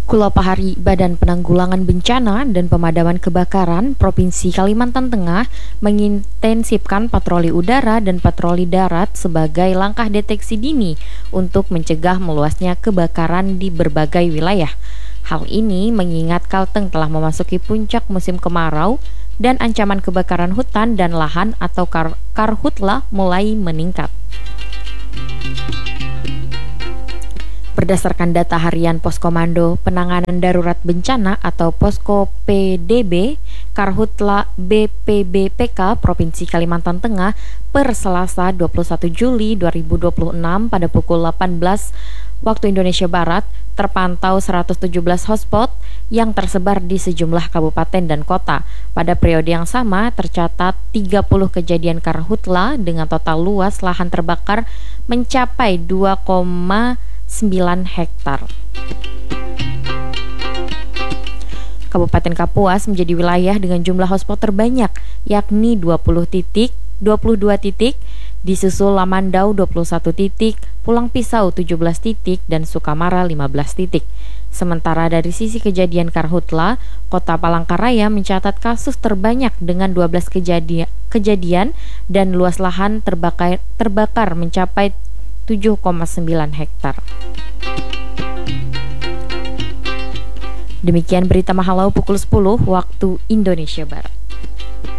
Kulapahari Badan Penanggulangan Bencana dan Pemadaman Kebakaran Provinsi Kalimantan Tengah mengintensifkan patroli udara dan patroli darat sebagai langkah deteksi dini untuk mencegah meluasnya kebakaran di berbagai wilayah. Hal ini mengingat Kalteng telah memasuki puncak musim kemarau dan ancaman kebakaran hutan dan lahan atau karhutla mulai meningkat. Berdasarkan data harian Poskomando Penanganan Darurat Bencana atau Posko PDB, Karhutla BPBPK Provinsi Kalimantan Tengah per Selasa 21 Juli 2026 pada pukul 18 waktu Indonesia Barat terpantau 117 hotspot yang tersebar di sejumlah kabupaten dan kota. Pada periode yang sama tercatat 30 kejadian karhutla dengan total luas lahan terbakar mencapai 2,9 hektar. Kabupaten Kapuas menjadi wilayah dengan jumlah hotspot terbanyak, yakni 22 titik, disusul Lamandau 21 titik, Pulang Pisau 17 titik, dan Sukamara 15 titik. Sementara dari sisi kejadian karhutla, Kota Palangkaraya mencatat kasus terbanyak dengan 12 kejadian dan luas lahan terbakar mencapai 7,9 hektar. Demikian berita Mahalau pukul 10 waktu Indonesia Barat.